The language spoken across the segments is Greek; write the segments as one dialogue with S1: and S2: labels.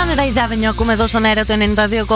S1: Sunrise Avenue ακούμε εδώ στον αέρα του 92,9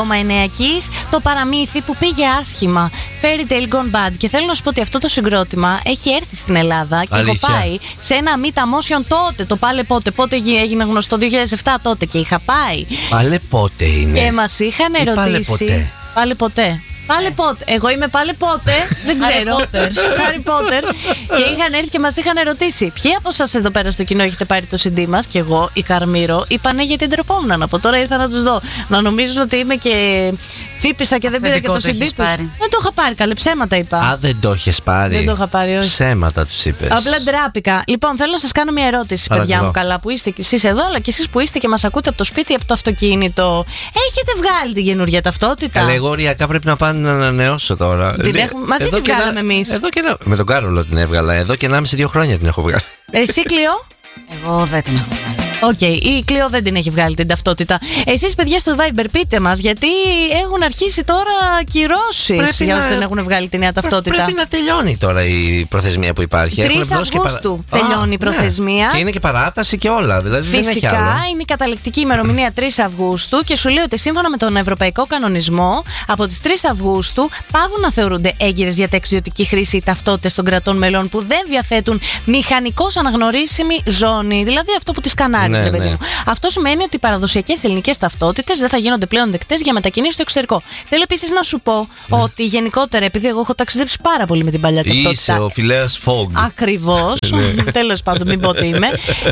S1: Kiss. Το παραμύθι που πήγε άσχημα. Fairy Tale Gone Bad. Και θέλω να σου πω ότι αυτό το συγκρότημα έχει έρθει στην Ελλάδα και έχω πάει σε ένα Meet Motion τότε. Το πάλε πότε. Πότε έγινε γνωστό, 2007 τότε και είχα πάει.
S2: Πάλε πότε είναι.
S1: Και μας είχαν ερωτήσει. Πάλε ποτέ. Πάλε πότε. Εγώ είμαι πάλε πότε. Δεν ξέρω. Χάρι Πότερ. Και είχαν έρθει και μας είχαν ερωτήσει. Ποιοι από εσάς εδώ πέρα στο κοινό έχετε πάρει το CD μας? Και εγώ, η Καρμύρο, είπανε γιατί ντρεπόμουν από τώρα. Ήρθα να τους δω. Να νομίζουν ότι είμαι και τσίπησα και δεν πήρα και το CD τους. Δεν το είχα πάρει. Καλέ ψέματα είπα.
S2: Α, δεν το έχεις πάρει.
S1: Δεν το είχα πάρει, όχι.
S2: Ψέματα τους είπες.
S1: Απλά ντράπηκα. Λοιπόν, θέλω να σας κάνω μια ερώτηση, παιδιά μου, καλά που είστε κι εσείς εδώ, αλλά κι εσείς που είστε και μας ακούτε από το σπίτι, από το αυτοκίνητο. Έχετε βγάλει την καινούργια ταυτότητα?
S2: Καλά, εγώ οριακά πρέπει να πάνε να ανανεώσω τώρα.
S1: Μαζί τη βγάλαμε εμείς.
S2: Με τον Κάρολο την έβγαλα. Εδώ και 1,5-2 χρόνια την έχω βγάλει.
S1: Εσύ, Κλειό?
S3: Εγώ δεν την έχω βγάλει.
S1: Οκ, η Κλειό δεν την έχει βγάλει την ταυτότητα. Εσείς, παιδιά, στο Viber πείτε μας, γιατί έχουν αρχίσει τώρα κυρώσεις για όσοι δεν έχουν βγάλει τη νέα ταυτότητα.
S2: Πρέπει να τελειώνει τώρα η προθεσμία που υπάρχει.
S1: 3 Αυγούστου τελειώνει η προθεσμία.
S2: Και είναι και παράταση και όλα. Δηλαδή
S1: φυσικά
S2: δεν έχει άλλο.
S1: είναι η καταληκτική ημερομηνία 3 Αυγούστου και σου λέει ότι σύμφωνα με τον Ευρωπαϊκό Κανονισμό, από τις 3 Αυγούστου πάβουν να θεωρούνται έγκυρες για ταξιδιωτική χρήση οι ταυτότητες των κρατών μελών που δεν διαθέτουν μηχανικώς αναγνωρίσιμη ζώνη. Δηλαδή αυτό που τις σκανάρει. Ναι, ναι. Αυτό σημαίνει ότι οι παραδοσιακές ελληνικές ταυτότητες δεν θα γίνονται πλέον δεκτές για μετακινήσεις στο εξωτερικό. Θέλω επίσης να σου πω ότι γενικότερα, επειδή εγώ έχω ταξιδέψει πάρα πολύ με την παλιά ταυτότητα.
S2: Είσαι ο Φιλέας Φόγκ.
S1: Ακριβώς. Τέλος πάντων, μην πω ότι είμαι.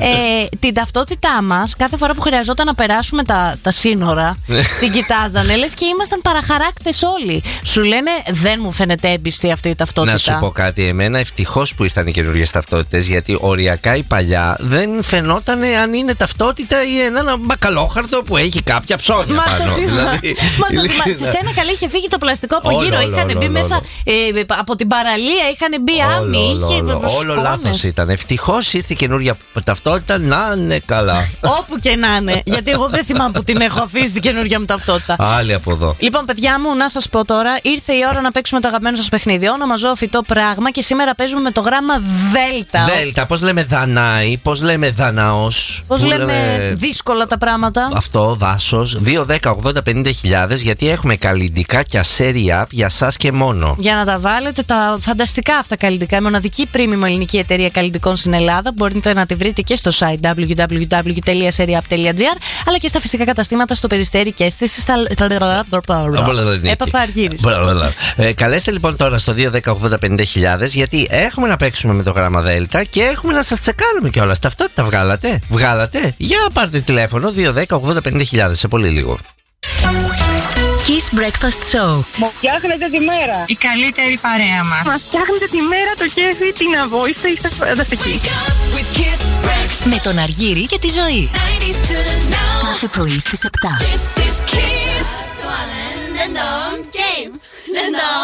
S1: Την ταυτότητά μας, κάθε φορά που χρειαζόταν να περάσουμε τα σύνορα, την κοιτάζανε, λες και ήμασταν παραχαράκτες όλοι. Σου λένε, δεν μου φαίνεται έμπιστη αυτή η ταυτότητα.
S2: Να σου πω κάτι, εμένα ευτυχώς που ήρθαν οι καινούργιες ταυτότητες, γιατί οριακά η παλιά δεν φαινόταν αν είναι ταυτότητα ή ένα μπακαλόχαρτο που έχει κάποια ψώνια πάνω. Δηλαδή,
S1: σε σένα καλή είχε φύγει το πλαστικό από γύρω. Είχαν μπει μέσα από την παραλία, είχαν μπει άμμοι.
S2: Όλο λάθος ήταν. Ευτυχώς ήρθε η καινούργια ταυτότητα, να είναι καλά.
S1: Όπου και να είναι. Γιατί εγώ δεν θυμάμαι που την έχω αφήσει την καινούργια μου ταυτότητα.
S2: Άλλη από εδώ.
S1: Λοιπόν, παιδιά μου, να σας πω τώρα, ήρθε η ώρα να παίξουμε το αγαπημένο σας παιχνίδι. Όνομα, ζώο, φυτό, πράγμα και σήμερα παίζουμε με το γράμμα Δέλτα.
S2: Δέλτα, πώς λέμε Δανάη, πώς λέμε Δαναός.
S1: Πώς λέμε δύσκολα τα πράγματα.
S2: Αυτό, δάσος. 2-10-80-50 γιατί έχουμε καλλυντικά και cherry app για σας και μόνο.
S1: Για να τα βάλετε τα φανταστικά αυτά καλλυντικά. Η μοναδική premium ελληνική εταιρεία καλλυντικών στην Ελλάδα. Μπορείτε να τη βρείτε και στο site www.serieapp.gr αλλά και στα φυσικά καταστήματα στο Περιστέρι και στη Έπαθα αργύρης.
S2: Καλέστε λοιπόν τώρα στο 2-10-80-50 γιατί έχουμε να παίξουμε με το γράμμα Δέλτα και έχουμε να σας τσεκάρουμε κιόλας. Ταυτότητα βγάλατε? Για να πάρτε τηλέφωνο 2-10-80-50 σε πολύ λίγο.
S4: Kiss Breakfast Show.
S5: Μου φτιάχνετε τη μέρα.
S3: Η καλύτερη παρέα μας.
S5: Μας φτιάχνετε τη μέρα, το κέφι, την αβόηστε, είστε φανταστικοί.
S4: Με τον Αργύρη και τη Ζωή. Κάθε πρωί στις 7.